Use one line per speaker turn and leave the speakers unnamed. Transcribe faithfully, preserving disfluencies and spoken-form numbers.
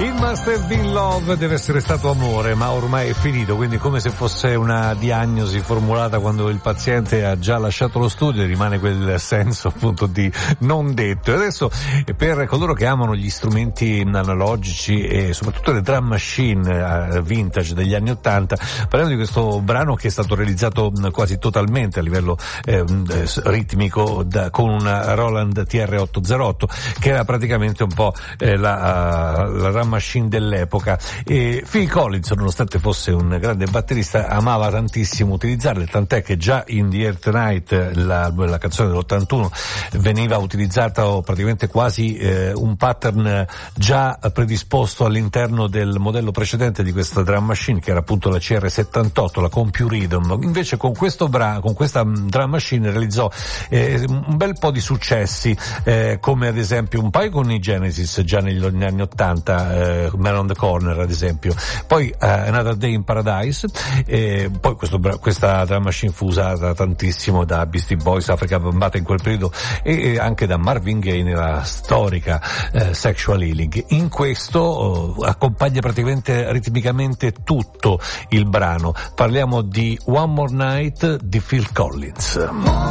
It must have been love, deve essere stato amore, ma ormai è finito, quindi come se fosse una diagnosi formulata quando il paziente ha già lasciato lo studio e rimane quel senso appunto di non detto. E adesso per coloro che amano gli strumenti analogici e soprattutto le drum machine vintage degli anni ottanta, parliamo di questo brano che è stato realizzato quasi totalmente a livello eh, ritmico da, con una Roland T R ottocentotto, che era praticamente un po' eh, la, la drum machine dell'epoca. E Phil Collins, nonostante fosse un grande batterista, amava tantissimo utilizzarle, tant'è che già in The Air Tonight, la, la canzone dell'ottantuno, veniva utilizzata praticamente quasi eh, un pattern già predisposto all'interno del modello precedente di questa drum machine, che era appunto la C R settantotto, la Compu Rhythm. Invece con questo bra- con questa drum machine realizzò eh, un bel po' di successi, eh, come ad esempio un paio con i Genesis già negli anni ottanta, eh, Man on the Corner ad esempio, poi eh, Another Day in Paradise, eh, poi questo, questa drum machine fu usata tantissimo da Beastie Boys, Africa Bambata in quel periodo, e, e anche da Marvin Gaye nella storica eh, Sexual Healing. In questo oh, accompagna praticamente ritmicamente tutto il brano. Parliamo di One More Night di Phil Collins.